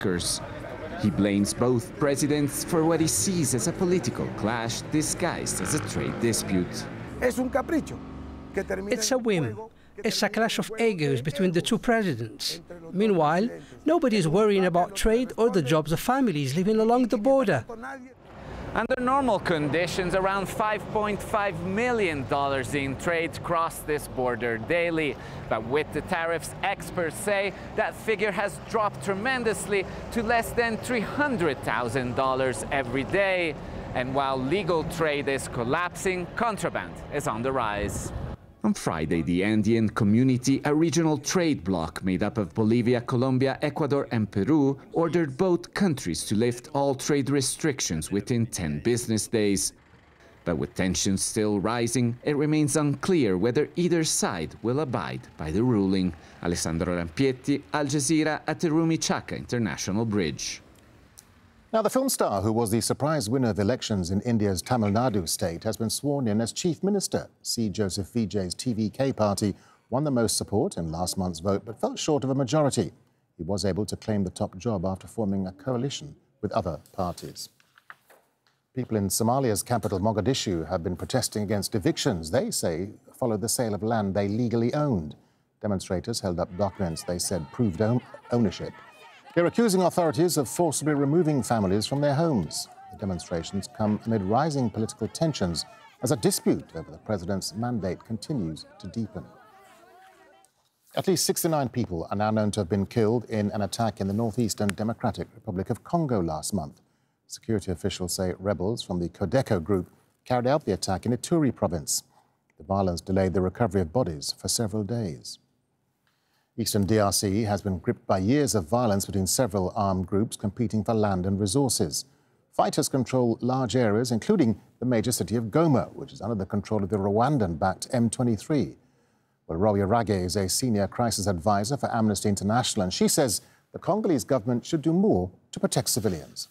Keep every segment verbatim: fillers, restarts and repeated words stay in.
workers. He blames both presidents for what he sees as a political clash disguised as a trade dispute. It's a whim. It's a clash of egos between the two presidents. Meanwhile, nobody is worrying about trade or the jobs of families living along the border. Under normal conditions, around five point five million dollars in trade cross this border daily. But with the tariffs, experts say that figure has dropped tremendously to less than three hundred thousand dollars every day. And while legal trade is collapsing, contraband is on the rise. On Friday, the Andean Community, a regional trade bloc made up of Bolivia, Colombia, Ecuador and Peru, ordered both countries to lift all trade restrictions within ten business days. But with tensions still rising, it remains unclear whether either side will abide by the ruling. Alessandro Rampietti, Al Jazeera at the Rumichaca International Bridge. Now, the film star who was the surprise winner of elections in India's Tamil Nadu state has been sworn in as chief minister. C. Joseph Vijay's T V K party won the most support in last month's vote but fell short of a majority. He was able to claim the top job after forming a coalition with other parties. People in Somalia's capital, Mogadishu, have been protesting against evictions they say followed the sale of land they legally owned. Demonstrators held up documents they said proved own ownership. They're accusing authorities of forcibly removing families from their homes. The demonstrations come amid rising political tensions as a dispute over the president's mandate continues to deepen. At least sixty-nine people are now known to have been killed in an attack in the northeastern Democratic Republic of Congo last month. Security officials say rebels from the Codeco group carried out the attack in Ituri province. The violence delayed the recovery of bodies for several days. Eastern D R C has been gripped by years of violence between several armed groups competing for land and resources. Fighters control large areas, including the major city of Goma, which is under the control of the Rwandan-backed M twenty-three. Well, Roya Rage is a senior crisis advisor for Amnesty International, and she says the Congolese government should do more to protect civilians.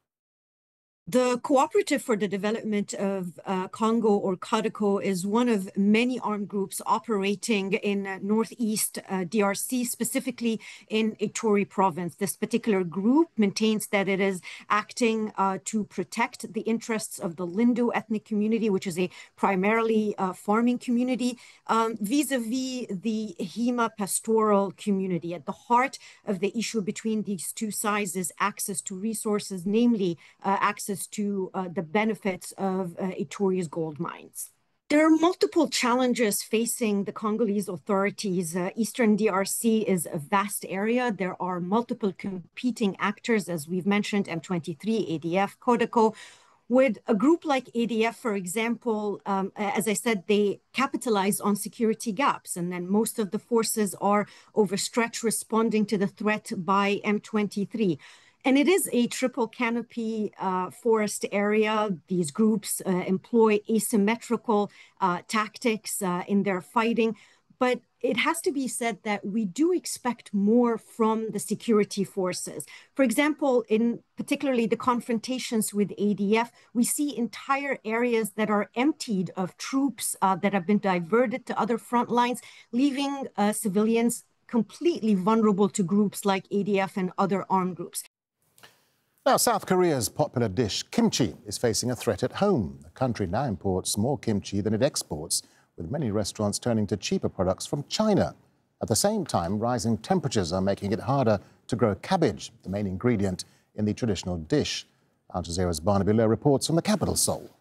The Cooperative for the Development of uh, Congo, or Codeco, is one of many armed groups operating in uh, northeast uh, D R C, specifically in Ituri province. This particular group maintains that it is acting uh, to protect the interests of the Lindu ethnic community, which is a primarily uh, farming community, um, vis-a-vis the Hima pastoral community. At the heart of the issue between these two sides is access to resources, namely uh, access to uh, the benefits of uh, Ituri's gold mines. There are multiple challenges facing the Congolese authorities. Uh, Eastern D R C is a vast area. There are multiple competing actors, as we've mentioned, M twenty-three, A D F, Codeco. With a group like A D F, for example, um, as I said, they capitalize on security gaps, and then most of the forces are overstretched responding to the threat by M twenty-three. And it is a triple canopy uh, forest area. These groups uh, employ asymmetrical uh, tactics uh, in their fighting. But it has to be said that we do expect more from the security forces. For example, in particularly the confrontations with A D F, we see entire areas that are emptied of troops uh, that have been diverted to other front lines, leaving uh, civilians completely vulnerable to groups like A D F and other armed groups. Now, South Korea's popular dish, kimchi, is facing a threat at home. The country now imports more kimchi than it exports, with many restaurants turning to cheaper products from China. At the same time, rising temperatures are making it harder to grow cabbage, the main ingredient in the traditional dish. Al Jazeera's Barnaby Lowe reports from the capital, Seoul.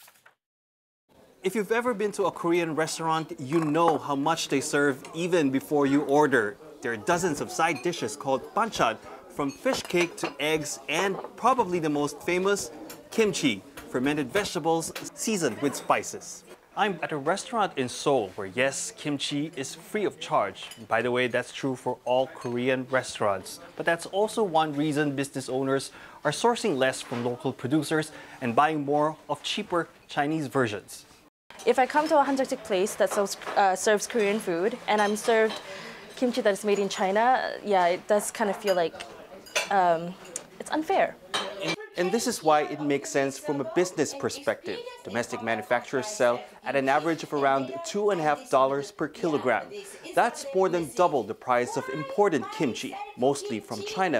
If you've ever been to a Korean restaurant, you know how much they serve even before you order. There are dozens of side dishes called banchan, from fish cake to eggs, and probably the most famous, kimchi, fermented vegetables seasoned with spices. I'm at a restaurant in Seoul where, yes, kimchi is free of charge. By the way, that's true for all Korean restaurants. But that's also one reason business owners are sourcing less from local producers and buying more of cheaper Chinese versions. If I come to a hanjak place that sells, uh, serves Korean food and I'm served kimchi that is made in China, yeah, it does kind of feel like um, it's unfair. And this is why it makes sense from a business perspective. Domestic manufacturers sell at an average of around two and a half dollars per kilogram. That's more than double the price of imported kimchi, mostly from China,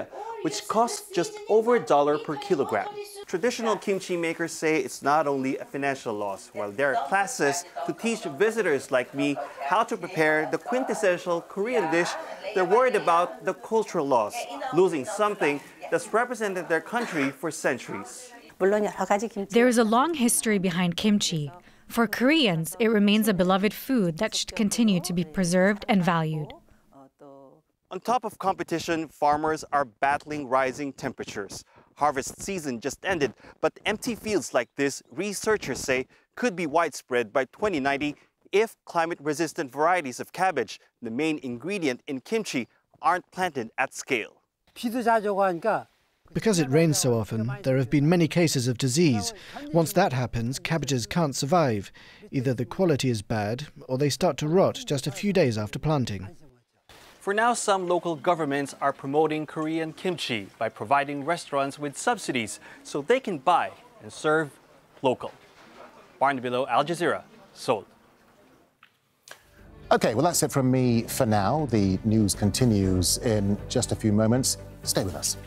which costs just over a dollar per kilogram. Traditional kimchi makers say it's not only a financial loss, while there are classes to teach visitors like me how to prepare the quintessential Korean dish, they're worried about the cultural loss, losing something that's represented their country for centuries. There is a long history behind kimchi. For Koreans, it remains a beloved food that should continue to be preserved and valued. On top of competition, farmers are battling rising temperatures. Harvest season just ended, but empty fields like this, researchers say, could be widespread by twenty ninety if climate-resistant varieties of cabbage, the main ingredient in kimchi, aren't planted at scale. Because it rains so often, there have been many cases of disease. Once that happens, cabbages can't survive. Either the quality is bad, or they start to rot just a few days after planting. For now, some local governments are promoting Korean kimchi by providing restaurants with subsidies so they can buy and serve local. Barnaby Lo, Al Jazeera, Seoul. OK, well, that's it from me for now. The news continues in just a few moments. Stay with us.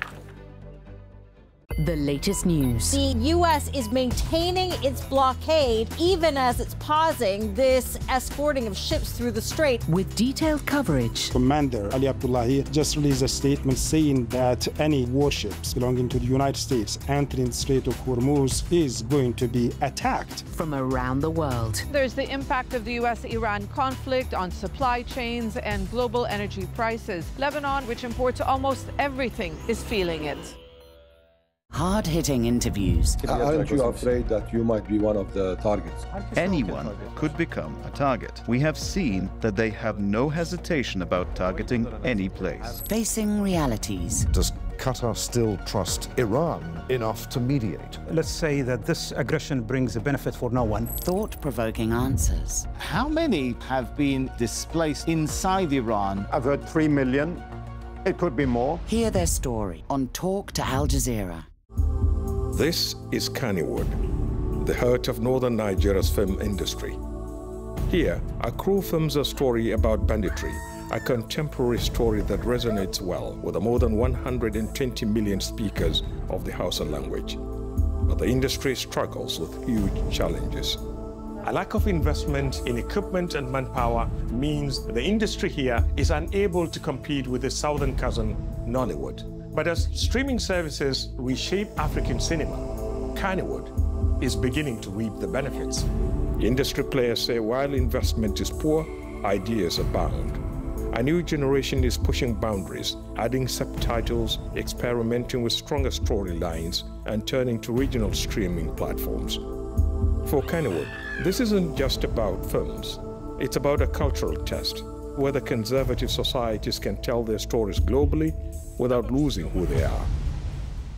The latest news. The U S is maintaining its blockade even as it's pausing this escorting of ships through the strait. With detailed coverage. Commander Ali Abdullahi just released a statement saying that any warships belonging to the United States entering the Strait of Hormuz is going to be attacked. From around the world. There's the impact of the U S Iran conflict on supply chains and global energy prices. Lebanon, which imports almost everything, is feeling it. Hard-hitting interviews. Aren't you afraid that you might be one of the targets? Anyone could become a target. We have seen that they have no hesitation about targeting any place. Facing realities. Does Qatar still trust Iran enough to mediate? Let's say that this aggression brings a benefit for no one. Thought-provoking answers. How many have been displaced inside Iran? I've heard three million. It could be more. Hear their story on Talk to Al Jazeera. This is Kannywood, the heart of northern Nigeria's film industry. Here, our crew films a story about banditry, a contemporary story that resonates well with the more than one hundred twenty million speakers of the Hausa language. But the industry struggles with huge challenges. A lack of investment in equipment and manpower means the industry here is unable to compete with its southern cousin, Nollywood. But as streaming services reshape African cinema, Kannywood is beginning to reap the benefits. Industry players say while investment is poor, ideas abound. A new generation is pushing boundaries, adding subtitles, experimenting with stronger storylines, and turning to regional streaming platforms. For Kannywood, this isn't just about films. It's about a cultural test, where the conservative societies can tell their stories globally without losing who they are.